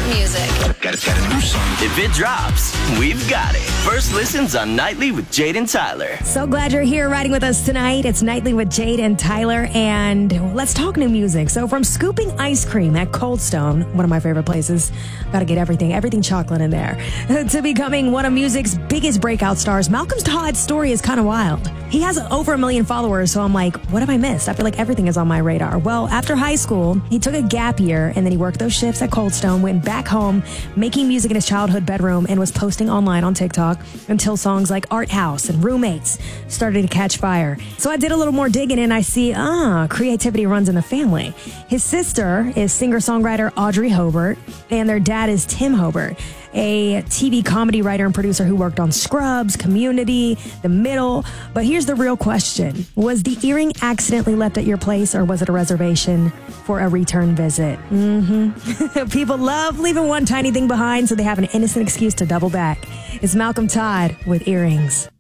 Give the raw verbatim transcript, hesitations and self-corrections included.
music. Got it, got a new song. If it drops, we've got it. First listens on Nightly with Jade and Tyler. So glad you're here riding with us tonight. It's Nightly with Jade and Tyler, and let's talk new music. So from scooping ice cream at Cold Stone, one of my favorite places, gotta get everything, everything chocolate in there, to becoming one of music's biggest breakout stars, Malcolm Todd's story is kind of wild. He has over a million followers, so I'm like, what have I missed? I feel like everything is on my radar. Well, after high school, he took a gap year, and then he worked those shifts at Cold Stone, went back home, making music in his childhood bedroom, and was posting online on TikTok until songs like Art House and Roommates started to catch fire. So I did a little more digging, and I see, ah, creativity runs in the family. His sister is singer-songwriter Audrey Hobart, and their dad is Tim Hobart, a T V comedy writer and producer who worked on Scrubs, Community, The Middle. But here's the real question. Was the earring accidentally left at your place, or was it a reservation for a return visit? Mm-hmm. People love leaving one tiny thing behind, so they have an innocent excuse to double back. It's Malcolm Todd with Earrings.